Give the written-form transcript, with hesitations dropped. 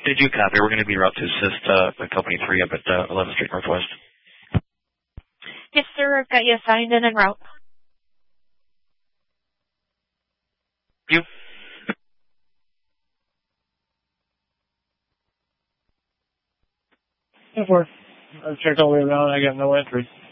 They do copy. We're going to be route to assist the Company 3 up at 11th Street Northwest. Yes, sir. I've got you assigned and en route. You? Yes, sir. I've checked all the way around. I got no entry.